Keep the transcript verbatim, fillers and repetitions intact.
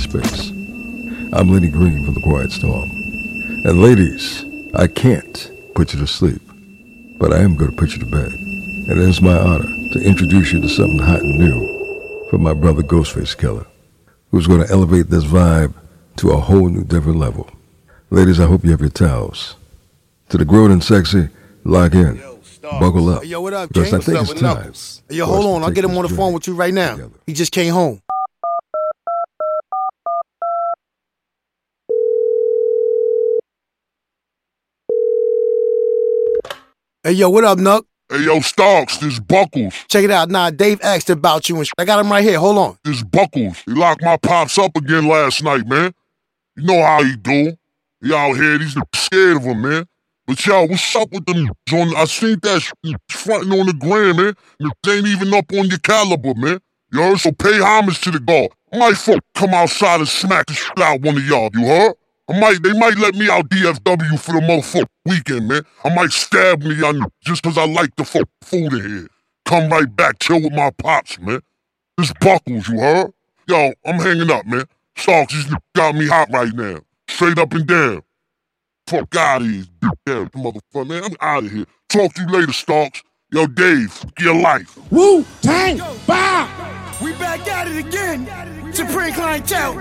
space. I'm Lenny Green from The Quiet Storm. And ladies, I can't put you to sleep, but I am going to put you to bed. And it is my honor to introduce you to something hot and new from my brother Ghostface Killah, who's going to elevate this vibe to a whole new different level. Ladies, I hope you have your towels. To the grown and sexy, lock in. Yo, Buckle up. Hey, yo, what up, Because King? I think What's it's up with time. Knuckles? Hey, yo, hold on. I'll get him on the phone with you right now. Together. He just came home. Hey, yo, what up, Nuck? Hey, yo, Starks, this Buckles. Check it out. Nah, Dave asked about you and sh- I got him right here. Hold on. This Buckles. He locked my pops up again last night, man. You know how he do. He out here, he's scared of him, man. But yo, what's up with them? On, I seen that sh- fronting on the gram, man. It ain't even up on your caliber, man. You heard? So pay homage to the guard. I might fuck come outside and smack the shit out one of y'all, you heard? I might, they might let me out D F W for the motherfucking weekend, man. I might stab me on just cause I like the fuck food in here. Come right back, chill with my pops, man. This Buckles, you heard? Yo, I'm hanging up, man. Starks, this got me hot right now. Straight up and down. Fuck out of here, big damn motherfucker, man. I'm out of here. Talk to you later, Starks. Yo, Dave, fuck your life. Wu-Tang, bow! We back at it again. Supreme Clientele.